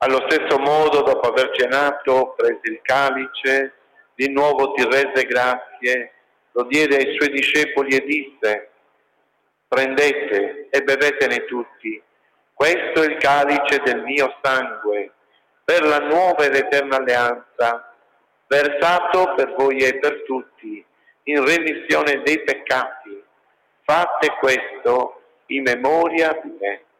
Allo stesso modo, dopo aver cenato, prese il calice, di nuovo ti rese grazie, lo diede ai suoi discepoli e disse: prendete e bevetene tutti, questo è il calice del mio sangue, per la nuova ed eterna alleanza, versato per voi e per tutti, in remissione dei peccati. Fate questo in memoria di me.